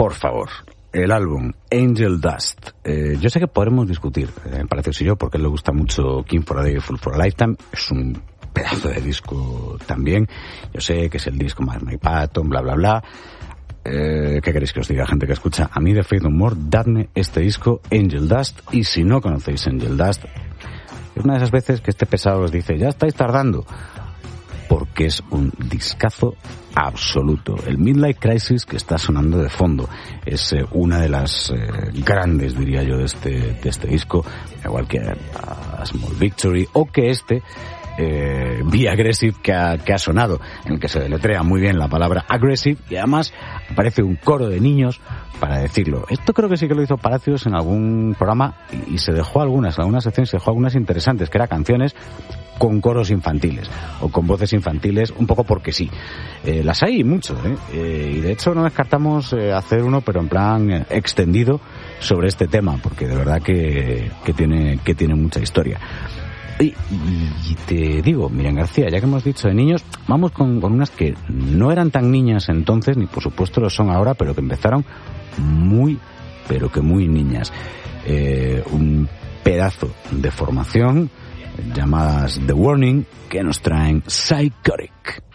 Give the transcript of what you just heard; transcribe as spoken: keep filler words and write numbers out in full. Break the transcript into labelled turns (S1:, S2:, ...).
S1: por favor, el álbum Angel Dust. Eh, yo sé que podremos discutir, eh, me parece que yo, porque le gusta mucho King for a Day, Fool for a Lifetime. Es un pedazo de disco también. Yo sé que es el disco más Mike Patton, bla, bla, bla. Eh, ¿Qué queréis que os diga, gente que escucha? A mí de Faith No More, dadme este disco Angel Dust. Y si no conocéis Angel Dust, es una de esas veces que este pesado os dice, ya estáis tardando, porque es un discazo absoluto. El Midlife Crisis que está sonando de fondo es eh, una de las eh, grandes, diría yo, de este, de este disco, igual que a Small Victory, o que este eh, Be Aggressive que ha, que ha sonado, en el que se deletrea muy bien la palabra aggressive, y además aparece un coro de niños para decirlo. Esto creo que sí que lo hizo Palacios en algún programa, y, y se dejó algunas, en algunas secciones se dejó algunas interesantes, que eran canciones con coros infantiles o con voces infantiles, un poco porque sí. Eh, las hay mucho, ¿eh? Eh, y de hecho no descartamos eh, hacer uno, pero en plan eh, extendido sobre este tema, porque de verdad que, que tiene que tiene mucha historia. Y, y te digo, Miriam García, ya que hemos dicho de niños, vamos con, con unas que no eran tan niñas entonces, ni por supuesto lo son ahora, pero que empezaron muy, pero que muy niñas. Eh, un pedazo de formación llamadas The Warning, que nos traen Psychotic.